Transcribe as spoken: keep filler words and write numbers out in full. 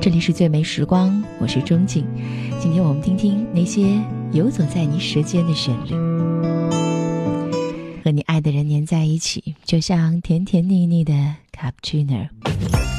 这里是最美时光，我是钟景。今天我们听听那些游走在你舌尖的旋律。和你爱的人黏在一起，就像甜甜腻腻的 cappuccino。